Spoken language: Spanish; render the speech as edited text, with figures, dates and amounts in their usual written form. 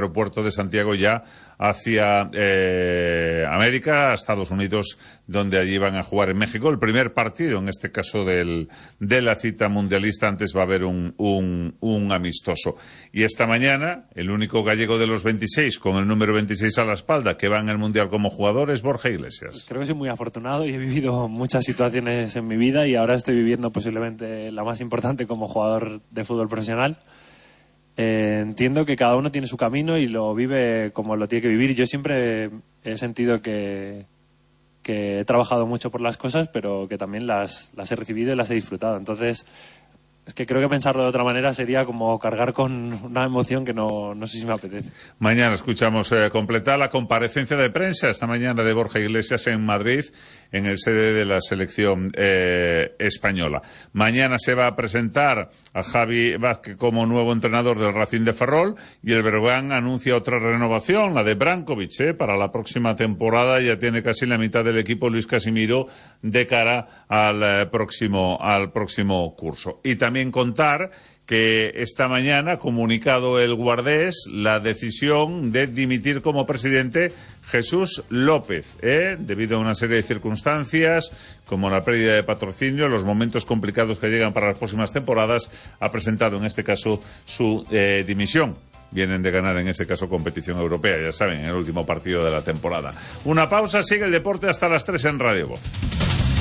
aeropuerto de Santiago ya hacia América, a Estados Unidos, donde allí van a jugar en México el primer partido, en este caso de la cita mundialista. Antes va a haber un amistoso. Y esta mañana, el único gallego de los 26, con el número 26 a la espalda, que va en el Mundial como jugador, es Borja Iglesias. Creo que soy muy afortunado y he vivido muchas situaciones en mi vida y ahora estoy viviendo posiblemente la más importante como jugador de fútbol profesional. Entiendo que cada uno tiene su camino y lo vive como lo tiene que vivir. Yo siempre he sentido que he trabajado mucho por las cosas, pero que también las he recibido y las he disfrutado. Entonces, es que creo que pensarlo de otra manera sería como cargar con una emoción que no sé si me apetece. Mañana escuchamos completar la comparecencia de prensa esta mañana de Borja Iglesias en Madrid, en el sede de la selección española. Mañana se va a presentar a Javi Vázquez como nuevo entrenador del Racing de Ferrol y el Breogán anuncia otra renovación, la de Brankovic, para la próxima temporada. Ya tiene casi la mitad del equipo Luis Casimiro de cara al próximo curso. Y también contar que esta mañana ha comunicado el Guardés la decisión de dimitir como presidente Jesús López, debido a una serie de circunstancias como la pérdida de patrocinio, los momentos complicados que llegan para las próximas temporadas. Ha presentado en este caso su dimisión. Vienen de ganar en este caso competición europea, ya saben, en el último partido de la temporada. Una pausa, sigue el deporte hasta las 3 en Radio Voz.